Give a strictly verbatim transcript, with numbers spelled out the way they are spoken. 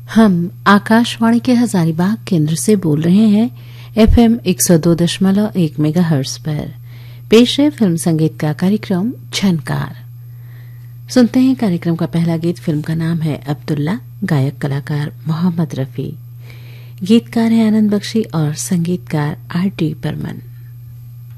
हम आकाशवाणी के हजारीबाग केंद्र से बोल रहे हैं एफएम एक सौ दो दशमलव एक मेगाहर्ट्ज पर। पेश है फिल्म संगीत का कार्यक्रम झनकार। सुनते हैं कार्यक्रम का पहला गीत। फिल्म का नाम है अब्दुल्ला, गायक कलाकार मोहम्मद रफी, गीतकार है आनंद बख्शी और संगीतकार आर डी बर्मन।